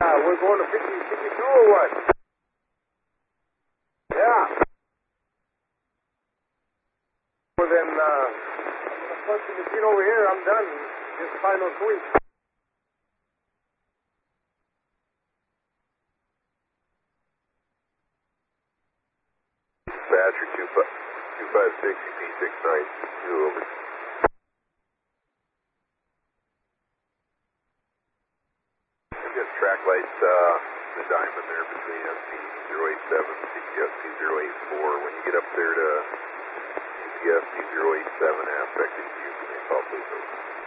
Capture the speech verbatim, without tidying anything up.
we're going to fifty, fifty-two or what? Yeah. Well, then, uh, I'm punch the machine over here. I'm done. Just final sweep. Dispatcher two five six, E P six nine two, over. I've got track lights, uh, the diamond there between S P zero eight seven and C P S P zero eight four. When you get up there to C P S P zero eight seven aspect, if you can call please over.